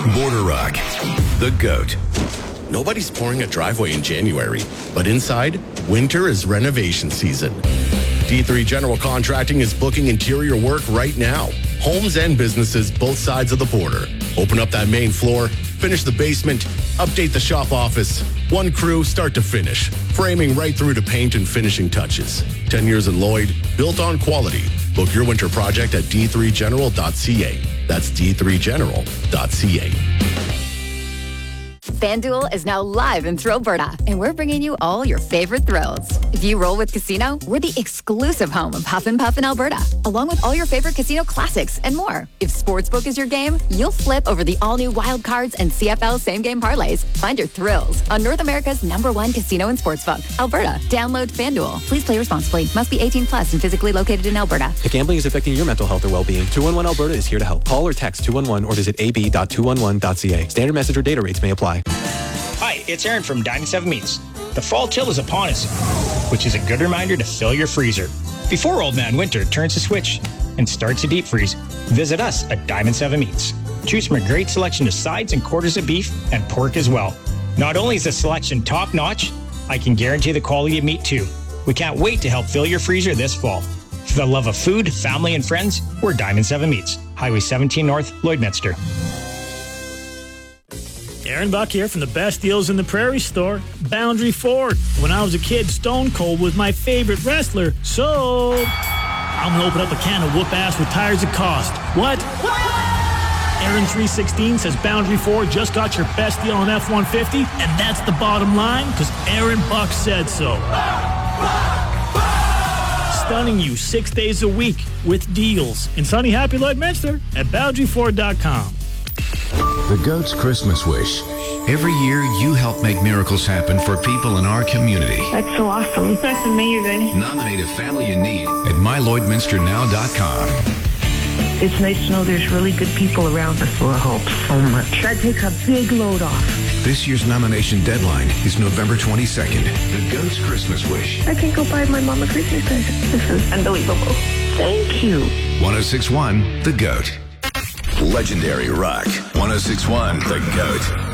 Border Rock, the GOAT. Nobody's pouring a driveway in January, but inside, winter is renovation season. D3 General Contracting is booking interior work right now. Homes and businesses both sides of the border. Open up that main floor, finish the basement, update the shop office. One crew, start to finish. Framing right through to paint and finishing touches. 10 years in Lloyd, built on quality. Book your winter project at d3general.ca. That's d3general.ca. FanDuel is now live in Thrillberta, and we're bringing you all your favorite thrills. If you roll with Casino, we're the exclusive home of Huff and Puff in Alberta, along with all your favorite casino classics and more. If Sportsbook is your game, you'll flip over the all-new Wild Cards and CFL same-game parlays. Find your thrills on North America's #1 casino and sportsbook, Alberta. Download FanDuel. Please play responsibly. Must be 18 plus and physically located in Alberta. If gambling is affecting your mental health or well-being, 211 Alberta is here to help. Call or text 211 or visit ab.211.ca. Standard message or data rates may apply. Hi, it's Aaron from Diamond 7 Meats. The fall chill is upon us, which is a good reminder to fill your freezer. Before Old Man Winter turns the switch and starts to deep freeze, visit us at Diamond 7 Meats. Choose from a great selection of sides and quarters of beef and pork as well. Not only is the selection top-notch, I can guarantee the quality of meat too. We can't wait to help fill your freezer this fall. For the love of food, family, and friends, we're Diamond 7 Meats. Highway 17 North, Lloydminster. Aaron Buck here from the best deals in the Prairie Store, Boundary Ford. When I was a kid, Stone Cold was my favorite wrestler, so I'm going to open up a can of whoop-ass with tires that cost. What? Aaron 316 says Boundary Ford just got your best deal on F-150, and that's the bottom line, because Aaron Buck said so. Stunning you 6 days a week with deals in sunny, happy Lloydminster at BoundaryFord.com. The GOAT's Christmas Wish. Every year, you help make miracles happen for people in our community. That's so awesome. That's amazing. Nominate a family in need at mylloydminsternow.com. It's nice to know there's really good people around us who help so much. That takes a big load off. This year's nomination deadline is November 22nd. The GOAT's Christmas Wish. I can go buy my mom a Christmas present. This is unbelievable. Thank you. 1061 The GOAT. Legendary Rock. 1061 The GOAT.